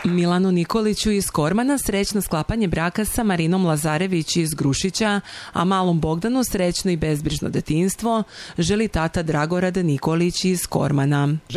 Milanu Nikoliću iz Kormana srećno sklapanje braka sa Marinom Lazarević iz Grušića, a malom Bogdanu srećno i bezbrižno detinjstvo želi tata Dragorad Nikolić iz Kormana.